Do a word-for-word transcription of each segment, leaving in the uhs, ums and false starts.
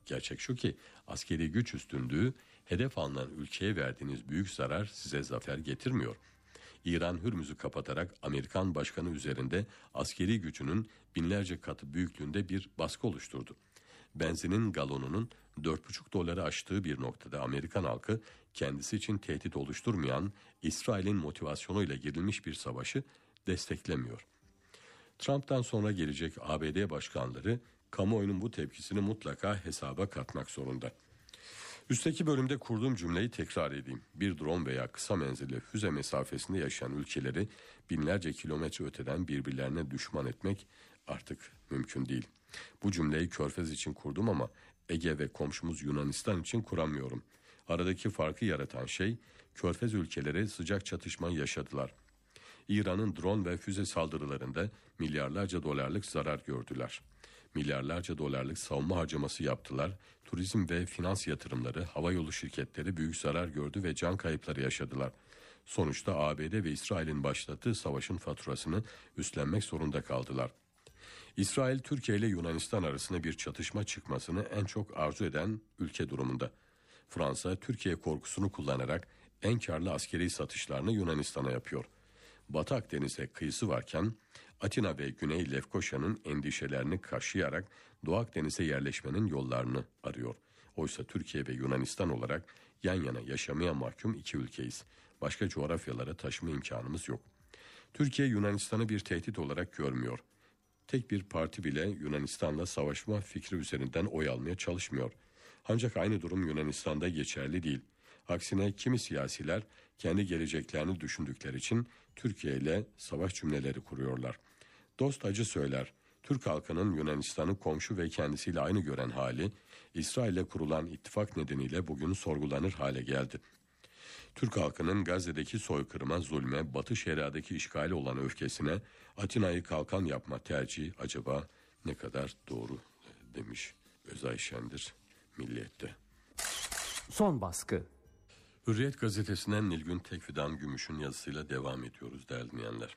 Gerçek şu ki askeri güç üstünlüğü hedef alınan ülkeye verdiğiniz büyük zarar size zafer getirmiyor. İran Hürmüz'ü kapatarak Amerikan başkanı üzerinde askeri gücünün binlerce katı büyüklüğünde bir baskı oluşturdu. Benzinin galonunun dört buçuk doları aştığı bir noktada Amerikan halkı kendisi için tehdit oluşturmayan İsrail'in motivasyonuyla girilmiş bir savaşı desteklemiyor. Trump'tan sonra gelecek A B D başkanları kamuoyunun bu tepkisini mutlaka hesaba katmak zorunda. Üstteki bölümde kurduğum cümleyi tekrar edeyim. Bir drone veya kısa menzilli füze mesafesinde yaşayan ülkeleri binlerce kilometre öteden birbirlerine düşman etmek artık mümkün değil. Bu cümleyi Körfez için kurdum ama Ege ve komşumuz Yunanistan için kuramıyorum. Aradaki farkı yaratan şey Körfez ülkeleri sıcak çatışma yaşadılar. İran'ın drone ve füze saldırılarında milyarlarca dolarlık zarar gördüler. Milyarlarca dolarlık savunma harcaması yaptılar. Turizm ve finans yatırımları, havayolu şirketleri büyük zarar gördü ve can kayıpları yaşadılar. Sonuçta A B D ve İsrail'in başlattığı savaşın faturasını üstlenmek zorunda kaldılar. İsrail, Türkiye ile Yunanistan arasında bir çatışma çıkmasını en çok arzu eden ülke durumunda. Fransa, Türkiye korkusunu kullanarak en karlı askeri satışlarını Yunanistan'a yapıyor. Batı Akdeniz'e kıyısı varken Atina ve Güney Lefkoşa'nın endişelerini kaşıyarak Doğu Akdeniz'e yerleşmenin yollarını arıyor. Oysa Türkiye ve Yunanistan olarak yan yana yaşamaya mahkum iki ülkeyiz. Başka coğrafyalara taşıma imkanımız yok. Türkiye Yunanistan'ı bir tehdit olarak görmüyor. Tek bir parti bile Yunanistan'la savaşma fikri üzerinden oy almaya çalışmıyor. Ancak aynı durum Yunanistan'da geçerli değil. Aksine kimi siyasiler kendi geleceklerini düşündükleri için Türkiye ile savaş cümleleri kuruyorlar. Dost acı söyler, Türk halkının Yunanistan'ı komşu ve kendisiyle aynı gören hali, İsrail'le kurulan ittifak nedeniyle bugün sorgulanır hale geldi. Türk halkının Gazze'deki soykırıma, zulme, Batı Şeria'daki işgali olan öfkesine Atina'yı kalkan yapma tercihi acaba ne kadar doğru demiş Özay Şendir Milliyet'te. Son baskı. Hürriyet gazetesinden Nilgün Tekfidan Gümüş'ün yazısıyla devam ediyoruz değerli dinleyenler.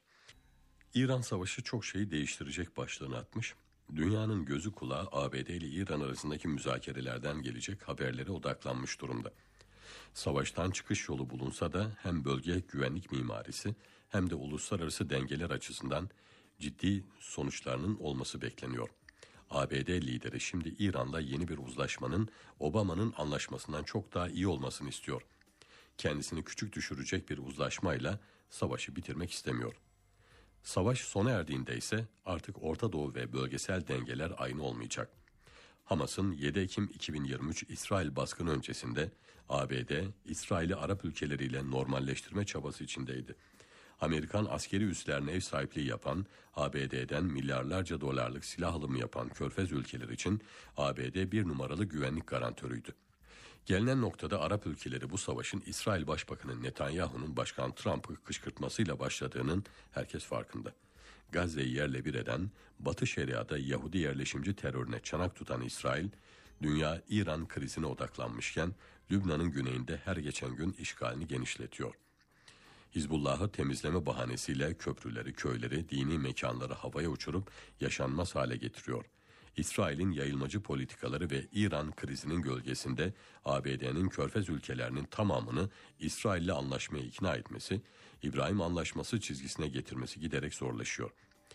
İran Savaşı çok şeyi değiştirecek başlığını atmış. Dünyanın gözü kulağı A B D ile İran arasındaki müzakerelerden gelecek haberlere odaklanmış durumda. Savaştan çıkış yolu bulunsa da hem bölge güvenlik mimarisi hem de uluslararası dengeler açısından ciddi sonuçlarının olması bekleniyor. A B D lideri şimdi İran'la yeni bir uzlaşmanın Obama'nın anlaşmasından çok daha iyi olmasını istiyor. Kendisini küçük düşürecek bir uzlaşmayla savaşı bitirmek istemiyor. Savaş sona erdiğinde ise artık Orta Doğu ve bölgesel dengeler aynı olmayacak. Hamas'ın yedi Ekim iki bin yirmi üç İsrail baskını öncesinde A B D, İsrail'i Arap ülkeleriyle normalleştirme çabası içindeydi. Amerikan askeri üslerine ev sahipliği yapan, A B D'den milyarlarca dolarlık silah alımı yapan Körfez ülkeleri için A B D bir numaralı güvenlik garantörüydü. Gelinen noktada Arap ülkeleri bu savaşın İsrail Başbakanı Netanyahu'nun Başkan Trump'ı kışkırtmasıyla başladığının herkes farkında. Gazze'yi yerle bir eden, Batı Şeria'da Yahudi yerleşimci terörüne çanak tutan İsrail, dünya İran krizine odaklanmışken Lübnan'ın güneyinde her geçen gün işgalini genişletiyor. Hizbullah'ı temizleme bahanesiyle köprüleri, köyleri, dini mekanları havaya uçurup yaşanmaz hale getiriyor. İsrail'in yayılmacı politikaları ve İran krizinin gölgesinde A B D'nin Körfez ülkelerinin tamamını İsrail'le anlaşmaya ikna etmesi, İbrahim Anlaşması çizgisine getirmesi giderek zorlaşıyor.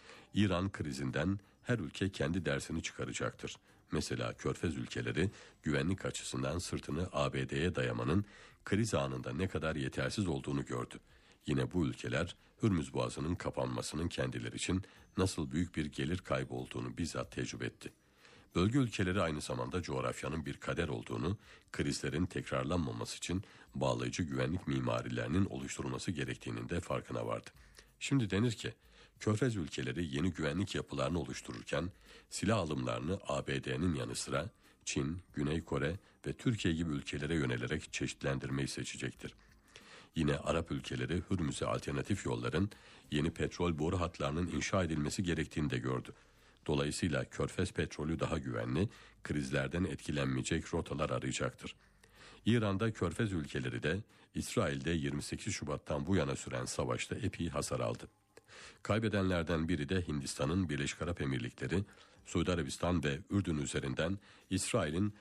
İran krizinden her ülke kendi dersini çıkaracaktır. Mesela Körfez ülkeleri güvenlik açısından sırtını A B D'ye dayamanın kriz anında ne kadar yetersiz olduğunu gördü. Yine bu ülkeler Hürmüz Boğazı'nın kapanmasının kendileri için nasıl büyük bir gelir kaybı olduğunu bizzat tecrübe etti. Bölge ülkeleri aynı zamanda coğrafyanın bir kader olduğunu, krizlerin tekrarlanmaması için bağlayıcı güvenlik mimarilerinin oluşturulması gerektiğinin de farkına vardı. Şimdi denir ki, Körfez ülkeleri yeni güvenlik yapılarını oluştururken silah alımlarını A B D'nin yanı sıra Çin, Güney Kore ve Türkiye gibi ülkelere yönelerek çeşitlendirmeyi seçecektir. Yine Arap ülkeleri Hürmüz'e alternatif yolların, yeni petrol boru hatlarının inşa edilmesi gerektiğini de gördü. Dolayısıyla Körfez petrolü daha güvenli, krizlerden etkilenmeyecek rotalar arayacaktır. İran'da Körfez ülkeleri de İsrail'de yirmi sekiz Şubat'tan bu yana süren savaşta epey hasar aldı. Kaybedenlerden biri de Hindistan'ın Birleşik Arap Emirlikleri, Suudi Arabistan ve Ürdün üzerinden İsrail'in